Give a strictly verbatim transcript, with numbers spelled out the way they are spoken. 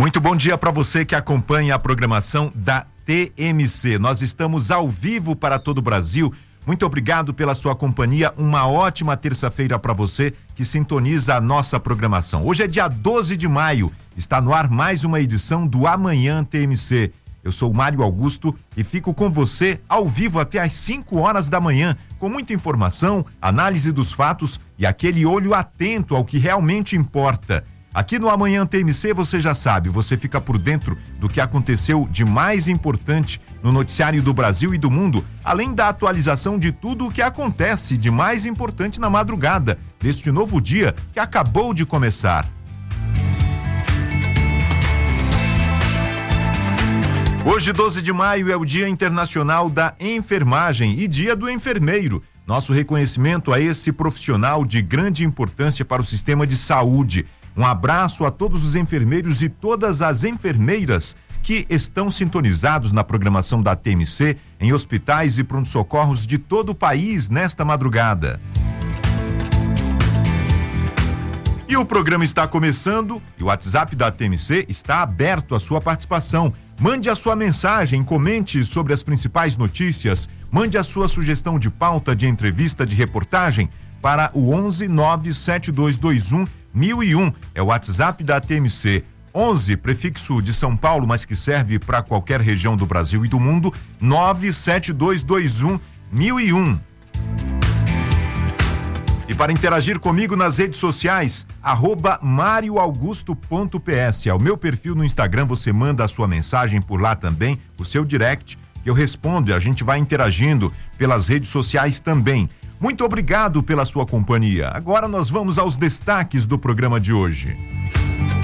Muito bom dia para você que acompanha a programação da T M C. Nós estamos ao vivo para todo o Brasil. Muito obrigado pela sua companhia. Uma ótima terça-feira para você que sintoniza a nossa programação. Hoje é dia doze de maio. Está no ar mais uma edição do Amanhã T M C. Eu sou o Mário Augusto e fico com você ao vivo até às cinco horas da manhã, com muita informação, análise dos fatos e aquele olho atento ao que realmente importa. Aqui no Amanhã T M C você já sabe, você fica por dentro do que aconteceu de mais importante no noticiário do Brasil e do mundo, além da atualização de tudo o que acontece de mais importante na madrugada deste novo dia que acabou de começar. Hoje, doze de maio, é o Dia Internacional da Enfermagem e Dia do Enfermeiro. Nosso reconhecimento a esse profissional de grande importância para o sistema de saúde. Um abraço a todos os enfermeiros e todas as enfermeiras que estão sintonizados na programação da T M C em hospitais e pronto-socorros de todo o país nesta madrugada. E o programa está começando e o WhatsApp da T M C está aberto à sua participação. Mande a sua mensagem, comente sobre as principais notícias, mande a sua sugestão de pauta de entrevista, de reportagem para o onze nove sete dois dois um mil e um, é o WhatsApp da T M C. onze, prefixo de São Paulo, mas que serve para qualquer região do Brasil e do mundo, nove sete dois dois um mil e um. E para interagir comigo nas redes sociais, arroba marioaugusto.ps, é o meu perfil no Instagram, você manda a sua mensagem por lá também, o seu direct, eu respondo e a gente vai interagindo pelas redes sociais também. Muito obrigado pela sua companhia. Agora nós vamos aos destaques do programa de hoje.